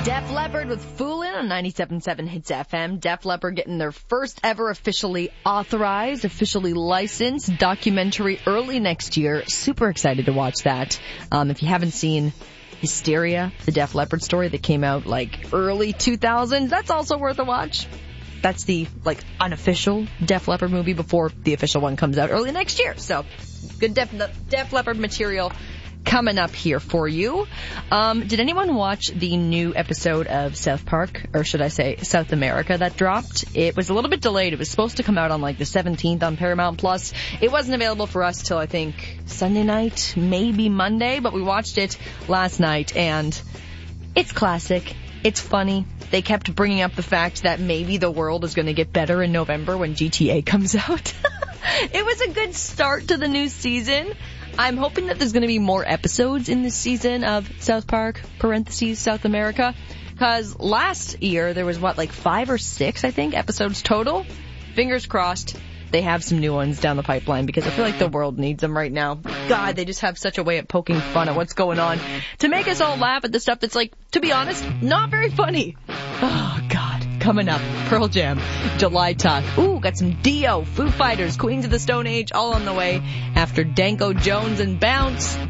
Def Leppard with Foolin' on 97.7 Hits FM. Def Leppard getting their first ever officially authorized, officially licensed documentary early next year. Super excited to watch that. If you haven't seen Hysteria, the Def Leppard story that came out like early 2000s, that's also worth a watch. That's the unofficial Def Leppard movie before the official one comes out early next year. So good Def Leppard material coming up here for you. Did anyone watch the new episode of South Park, or should I say South America, that dropped? It was a little bit delayed. It was supposed to come out on the 17th on Paramount Plus. It wasn't available for us till I think Sunday night, maybe Monday, but we watched it last night, and it's classic. It's funny. They kept bringing up the fact that maybe the world is going to get better in November when GTA comes out. It was a good start to the new season. I'm hoping that there's going to be more episodes in this season of South Park, South America, because last year there was 5 or 6, I think, episodes total. Fingers crossed they have some new ones down the pipeline, because I feel like the world needs them right now. God, they just have such a way of poking fun at what's going on to make us all laugh at the stuff that's, to be honest, not very funny. Oh, God. Coming up, Pearl Jam, July Talk. Ooh, got some Dio, Foo Fighters, Queens of the Stone Age, all on the way after Danko Jones and Bounce.